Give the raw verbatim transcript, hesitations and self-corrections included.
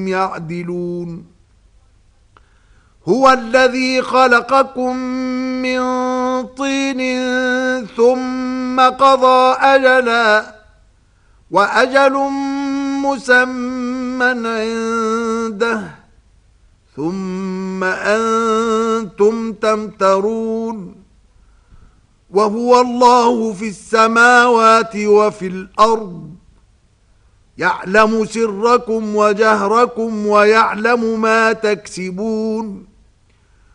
يعدلون هو الذي خلقكم من طين ثم قضى أجلا وأجل مسمى عنده ثم أنتم تمترون وهو الله في السماوات وفي الأرض يعلم سركم وجهركم ويعلم ما تكسبون